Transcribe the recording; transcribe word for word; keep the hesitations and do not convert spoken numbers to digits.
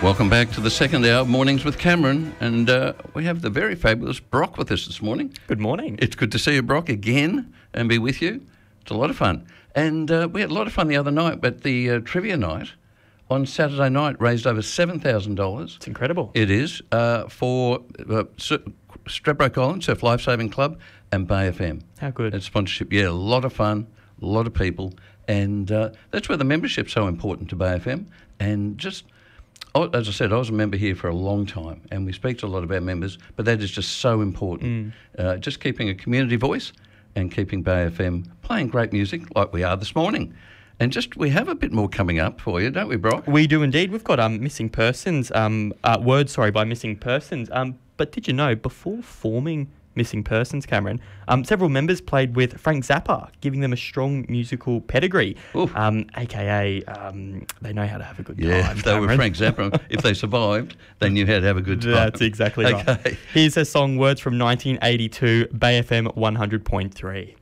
Welcome back to the second hour of Mornings with Cameron, and uh, we have the very fabulous Brock with us this morning. Good morning. It's good to see you, Brock, again and be with you. It's a lot of fun. And uh, we had a lot of fun the other night, but the uh, trivia night on Saturday night raised over seven thousand dollars. It's incredible. It is, uh, for uh, Stradbroke Island Surf Lifesaving Club and Bay F M. How good. It's sponsorship, yeah, a lot of fun, a lot of people, and uh, that's where the membership's so important to Bay F M. And just... Oh, as I said, I was a member here for a long time, and we speak to a lot of our members, but that is just so important. Mm. Uh, just keeping a community voice and keeping Bay F M playing great music like we are this morning. And just, we have a bit more coming up for you, don't we, Brock? We do indeed. We've got um, Missing Persons, um, uh, words, sorry, by Missing Persons. Um, but did you know, before forming Missing Persons, Cameron, um, several members played with Frank Zappa, giving them a strong musical pedigree, um, a k a um, they know how to have a good time. Yeah, if they Cameron. were Frank Zappa, if they survived, they knew how to have a good time. That's exactly right. Okay. Here's a song, words from nineteen eighty-two, Bay F M one hundred point three.